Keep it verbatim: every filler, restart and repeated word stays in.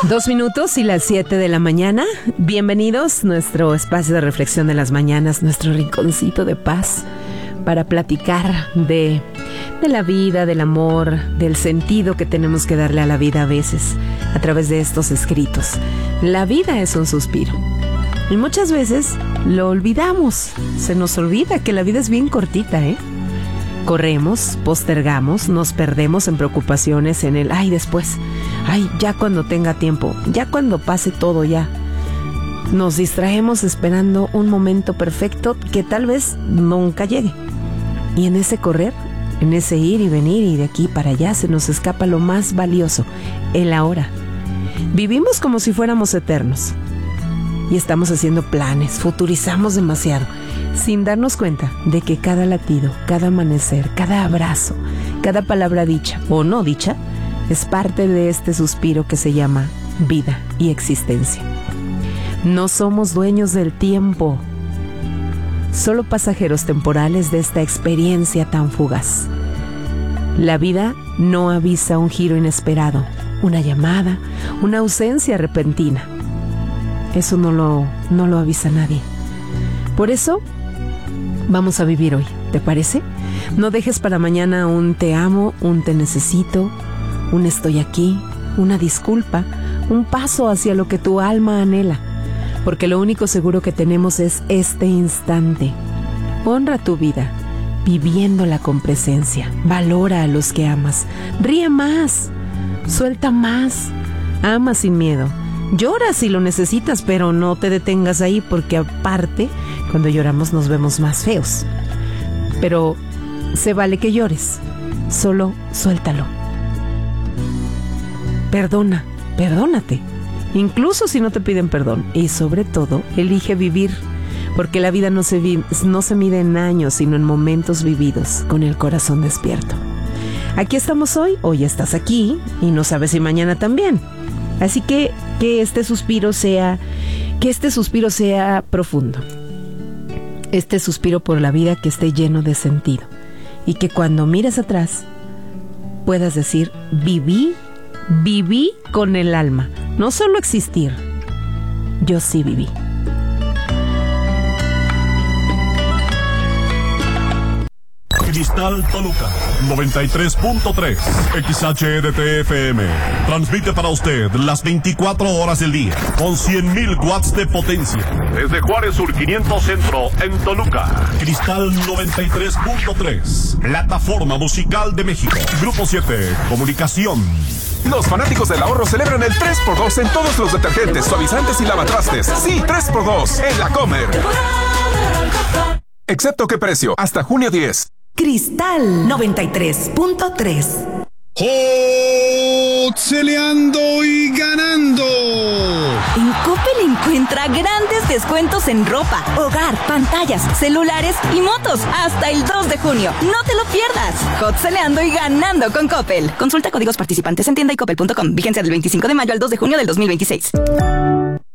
Dos minutos y las siete de la mañana. Bienvenidos a nuestro espacio de reflexión de las mañanas, nuestro rinconcito de paz para platicar de, de la vida, del amor, del sentido que tenemos que darle a la vida a veces a través de estos escritos. La vida es un suspiro y muchas veces lo olvidamos. Se nos olvida que la vida es bien cortita, ¿eh? Corremos, postergamos, nos perdemos en preocupaciones, en el ay después, ay ya cuando tenga tiempo, ya cuando pase todo ya. Nos distraemos esperando un momento perfecto que tal vez nunca llegue. Y en ese correr, en ese ir y venir y de aquí para allá se nos escapa lo más valioso, el ahora. Vivimos como si fuéramos eternos y estamos haciendo planes, futurizamos demasiado, sin darnos cuenta de que cada latido, cada amanecer, cada abrazo, cada palabra dicha o no dicha, es parte de este suspiro que se llama vida y existencia. No somos dueños del tiempo, solo pasajeros temporales de esta experiencia tan fugaz. La vida no avisa un giro inesperado, una llamada, una ausencia repentina. Eso no lo, no lo avisa nadie. Por eso, vamos a vivir hoy, ¿te parece? No dejes para mañana un te amo, un te necesito, un estoy aquí, una disculpa, un paso hacia lo que tu alma anhela, porque lo único seguro que tenemos es este instante. Honra tu vida, viviéndola con presencia. Valora a los que amas. Ríe más, suelta más, ama sin miedo. Llora si lo necesitas, pero no te detengas ahí, porque aparte, cuando lloramos nos vemos más feos. Pero se vale que llores, solo suéltalo. Perdona, perdónate, incluso si no te piden perdón. Y sobre todo, elige vivir, porque la vida no se, vi- no se mide en años, sino en momentos vividos, con el corazón despierto. Aquí estamos hoy, hoy estás aquí, y no sabes si mañana también. Así que que este suspiro sea, que este suspiro sea profundo. Este suspiro por la vida que esté lleno de sentido. Y que cuando mires atrás, puedas decir, viví, viví con el alma. No solo existir, yo sí viví. Cristal Toluca, noventa y tres punto tres, X H D T F M. Transmite para usted las veinticuatro horas del día, con cien mil watts de potencia. Desde Juárez Sur quinientos Centro, en Toluca. Cristal noventa y tres punto tres, plataforma musical de México. Grupo siete, comunicación. Los fanáticos del ahorro celebran el tres por dos en todos los detergentes, suavizantes y lavatrastes. Sí, tres por dos en La Comer. Excepto qué precio, hasta junio diez. Cristal noventa y tres punto tres. ¡Celeando y ganando! En Coppel encuentra grandes descuentos en ropa, hogar, pantallas, celulares y motos hasta el dos de junio. No te lo pierdas. Celeando y ganando con Coppel. Consulta códigos participantes en tienda y coppel punto com. Vigencia del veinticinco de mayo al dos de junio del dos mil veintiséis.